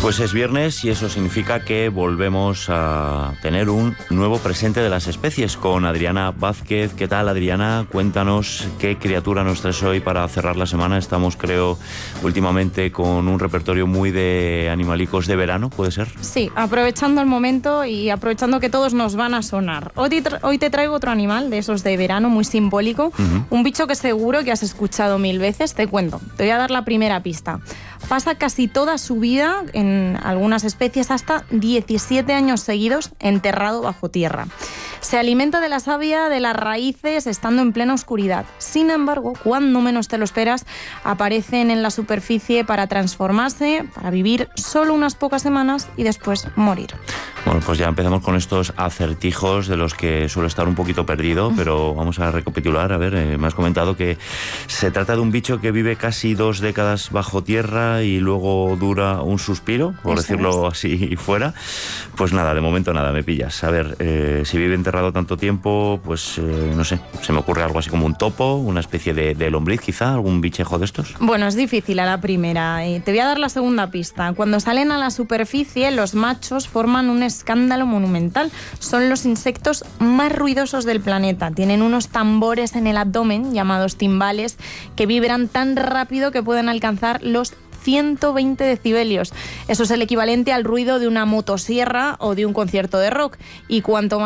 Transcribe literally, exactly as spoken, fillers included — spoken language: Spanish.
Pues es viernes y eso significa que volvemos a tener un nuevo presente de las especies con Adriana Vázquez. ¿Qué tal, Adriana? Cuéntanos qué criatura nos traes hoy para cerrar la semana. Estamos, creo, últimamente con un repertorio muy de animalicos de verano, ¿puede ser? Sí, aprovechando el momento y aprovechando que todos nos van a sonar. Hoy te, tra- hoy te traigo otro animal de esos de verano muy simbólico, uh-huh. Un bicho que seguro que has escuchado mil veces. Te cuento, te voy a dar la primera pista. Pasa casi toda su vida, en algunas especies hasta diecisiete años seguidos, enterrado bajo tierra. Se alimenta de la savia de las raíces estando en plena oscuridad. Sin embargo, cuando menos te lo esperas, aparecen en la superficie para transformarse, para vivir solo unas pocas semanas y después morir. Bueno, pues ya empezamos con estos acertijos de los que suelo estar un poquito perdido, pero vamos a recapitular. A ver, eh, me has comentado que se trata de un bicho que vive casi dos décadas bajo tierra y luego dura un suspiro, por Eso decirlo es. así fuera. Pues nada, de momento nada, me pillas. A ver, eh, si vive enterrado tanto tiempo, pues eh, no sé, se me ocurre algo así como un topo, una especie de, de lombriz quizá, algún bichejo de estos. Bueno, es difícil a la primera. Eh, te voy a dar la segunda pista. Cuando salen a la superficie, los machos forman un escándalo monumental. Son los insectos más ruidosos del planeta. Tienen unos tambores en el abdomen, llamados timbales, que vibran tan rápido que pueden alcanzar los ciento veinte decibelios. Eso es el equivalente al ruido de una motosierra o de un concierto de rock. Y cuanto más